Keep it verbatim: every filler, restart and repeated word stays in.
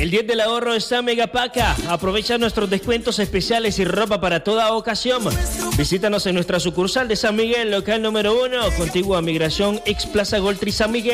El diez del ahorro está Mega Paca. Aprovecha nuestros descuentos especiales y ropa para toda ocasión. Visítanos en nuestra sucursal de San Miguel, local número uno, contigua a Migración, ex Plaza Goltri San Miguel.